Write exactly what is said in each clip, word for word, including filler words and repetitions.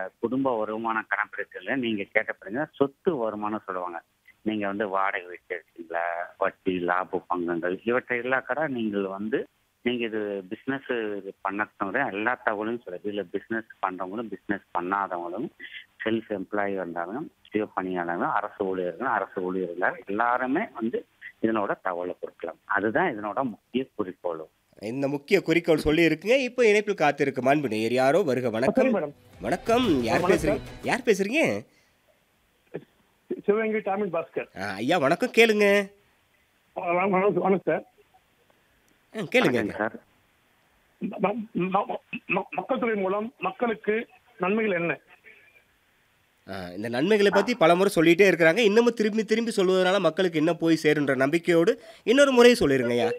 குடும்ப வருமான கணக்கெடுக்கல நீங்க கேட்ட பிறகு சொத்து வருமானம் சொல்லுவாங்க. நீங்க வந்து வாடகை வீட்டு இருக்கீங்களா, வட்டி, லாப பங்கங்கள் இவற்றை எல்லா கடை நீங்கள் வந்து நீங்க இது பிசினஸ் பண்ண எல்லா தகவலும் சொல்லுது. இதுல பிசினஸ் பண்றவங்களும் பிசினஸ் பண்ணாதவங்களும் செல்ஃப் எம்ப்ளாயி வந்தாலும் சுய பணியாளர்களும் அரசு ஊழியர்களும் அரசு ஊழியர்கள் எல்லாருமே வந்து இதனோட தகவலை கொடுக்கலாம். அதுதான் இதனோட முக்கிய குறிக்கோள். இந்த முக்கிய குறிக்கோள் சொல்லி இருக்குங்க. இப்போ இணைப்பில் காத்திருக்கு அன்பு நேயர் யாரோ வருக. வணக்கம். வணக்கம். யார் பேசுறீங்க? யார் பேசுறீங்க? சிவகங்கை டாமின் பாஸ்கர். ஐயா வணக்கம். கேளுங்க. வணக்கம் சார். கேளுங்க சார். மக்கள் தொகை மூலம் மக்களுக்கு நன்மைகள் என்ன? இந்த நன்மைகளை பத்தி பல முறை சொல்லிட்டே இருக்கிறாங்க. இன்னமும் திரும்பி திரும்பி சொல்வதனால மக்களுக்கு என்ன போய் சேருன்ற நம்பிக்கையோடு இன்னொரு முறை சொல்லிருங்க ஐயா.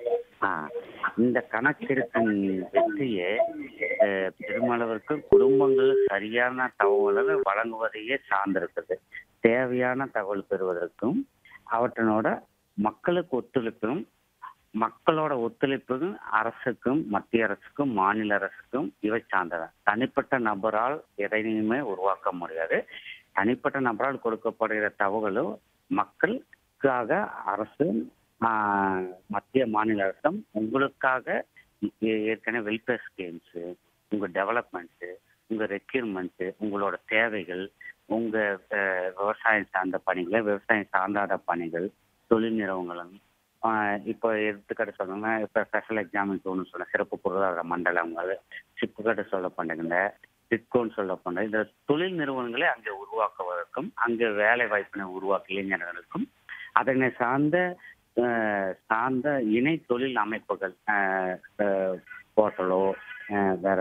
இந்த கணக்கெடுப்பின் வெற்றியே பெருமளவிற்கு குடும்பங்கள் சரியான தகவல்களை வழங்குவதையே சார்ந்திருக்குது. தேவையான தகவல் பெறுவதற்கும் அவற்றினோட மக்களுக்கு ஒத்துழைப்பும் மக்களோட ஒத்துழைப்புக்கும் அரசுக்கும் மத்திய அரசுக்கும் மாநில அரசுக்கும் இவை சார்ந்தது. தனிப்பட்ட நபரால் எதையுமே உருவாக்க முடியாது. தனிப்பட்ட நபரால் கொடுக்கப்படுகிற தகவலும் மக்களுக்காக அரசு மத்திய மாநில அரசும் உங்களுக்காக ஏற்கனவே வெல்ஃபேர் ஸ்கீம்ஸு, உங்க டெவலப்மெண்ட்ஸு, உங்க ரெக்யூர்மெண்ட்ஸு, உங்களோட தேவைகள், உங்க விவசாயம் சார்ந்த பணிகள், விவசாயம் சார்ந்தாத பணிகள், தொழில் நிறுவனங்களும் இப்போ எடுத்துக்காட்டு சொல்லணும்னா இப்போ ஸ்பெஷல் எக்ஸாமின்ஸ் ஒன்று சொல்ல சிறப்பு பொருளாதார மண்டலங்கள், சிப்புக்காட்டு சொல்லப்படுகின்ற டிஸ்கவுண்ட் சொல்லப்படுற இந்த தொழில் நிறுவனங்களை அங்கே உருவாக்குவதற்கும் அங்கே வேலை வாய்ப்பினை உருவாக்க இளைஞர்களுக்கும் அதனை சார்ந்த சார்ந்த இணை தொழில் அமைப்புகள் போர்ட்டலோ வேற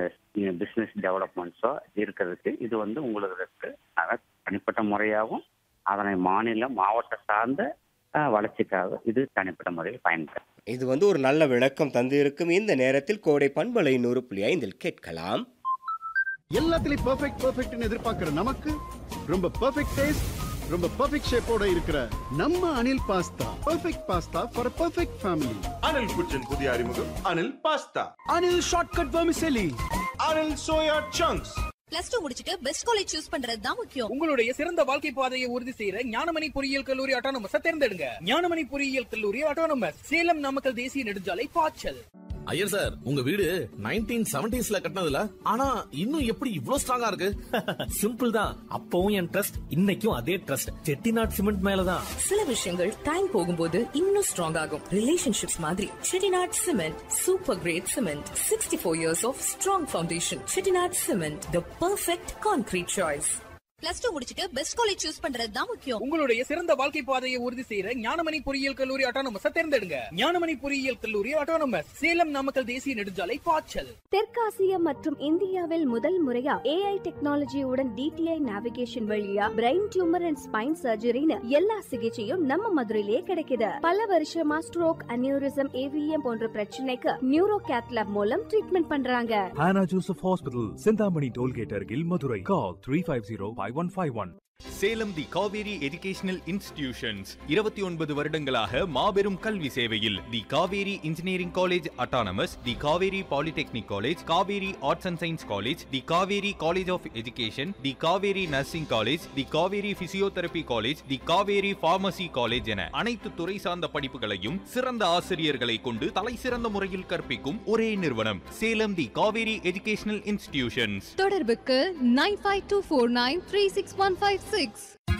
பிஸ்னஸ் டெவலப்மெண்ட்ஸோ இருக்கிறதுக்கு இது வந்து உங்களுக்கு தனிப்பட்ட முறையாகவும் அதனை மாநில மாவட்ட சார்ந்த வளர்ச்சிக்காக இது தனிப்பட்ட முறையில் பயன்படும். இது வந்து ஒரு நல்ல விளக்கம் தந்து இருக்கும். இந்த நேரத்தில் கோடை பண்பலை நூறு புள்ளி ஐந்தில் கேட்கலாம். எல்லாத்துலயும் பெர்ஃபெக்ட் பெர்ஃபெக்ட்னு எதிர்பார்க்கிற நமக்கு ரொம்ப பெர்ஃபெக்ட் டேஸ்ட், ரொம்ப பெர்ஃபெக்ட் ஷேப்போட இருக்கிற நம்ம Anil pasta. Perfect pasta for perfect family. Anil குச்சின் புதிய அறிமுகம் Anil pasta. Anil shortcut vermicelli. Anil soya chunks. Plus two முடிச்சிட்டு பெஸ்ட் காலேஜ் சூஸ் பண்றது தான் முக்கியம். உங்களுடைய சிறந்த வாழ்க்கை பாதையை உறுதி செய்யற ஞானமணி பொறியியல் கல்லூரி ஆட்டோனமஸை தேர்ந்தெடுங்க. ஞானமணி பொறியியல் கல்லூரி ஆட்டோனமஸ், சேலம் நாமக்கல் தேசிய நெடுஞ்சாலை, பாய்ச்சல். ஐயர் சார், உங்க வீடு நைன்டீன் செவன்டீஸ்ல கட்டினதுல ஆனா இன்னும் எப்படி இவ்ளோ ஸ்ட்ராங்கா இருக்கு? சிம்பிள் தான். அப்பவும் என் ட்ரஸ்ட், இன்னைக்கும் அதே ட்ரஸ்ட். செட்டிநாட் சிமெண்ட் மேலதான். சில விஷயங்கள் டைம் போகும்போது இன்னும் ஸ்ட்ராங் ஆகும். ரிலேஷன்ஷிப்ஸ் மாதிரி Chettinad cement super great cement. Sixty four years of strong foundation. Chettinad cement, the perfect concrete choice. Plus two முடிச்சிட்டு பெஸ்ட் காலேஜ் சூஸ் பண்றது தான் முக்கியம். உங்களுடைய சிறந்த வாழ்க்கை பாதையை உறுதி செய்யற ஞானமணி பொறியியல் கல்லூரி ஆட்டோனமஸை தேர்ந்தெடுங்க. ஞானமணி பொறியியல் கல்லூரி ஆட்டோனமஸ், சேலம் நாமக்கல் தேசிய நெடுஞ்சாலை, பாய்ச்சல். தெற்காசியா மற்றும் இந்தியாவில் முதல் முறையா ஏஐ டெக்னாலஜியுடன் டிடிஐ நேவிகேஷன் வழியா பிரெயின் டியூமர் அண்ட் ஸ்பைன் சர்ஜரின்னு எல்லா சிகிச்சையும் நம்ம மதுரையிலேயே கிடைக்குது. பல வருஷமா ஸ்ட்ரோக், அனியூரிசம், ஏவிஎம் போன்ற பிரச்சனைக்கு நியூரோ கேத்லாப் மூலம் ட்ரீட்மெண்ட் பண்றாங்க. Hannah Joseph Hospital, Sindhamani Tollgate அருகில், Madurai. Call three five zero five one five one. Salem தி காவேரி எஜுகேஷனல் இன்ஸ்டிடியூஷன்ஸ் இருபத்தி ஒன்பது வருடங்களாக மாபெரும் கல்வி சேவையில் தி Kaveri engineering college autonomous, the Kaveri polytechnic college, Kaveri arts and science college, the Kaveri college of education, the Kaveri nursing college, the Kaveri physiotherapy college, the Kaveri pharmacy college என அனைத்து துறை சார்ந்த படிப்புகளையும் சிறந்த ஆசிரியர்களை கொண்டு தலை சிறந்த முறையில் கற்பிக்கும் ஒரே நிறுவனம் சேலம் தி காவேரி எஜுகேஷனல் இன்ஸ்டிடியூஷன்ஸ். தொடர்புக்கு nine five two four nine three six one five six.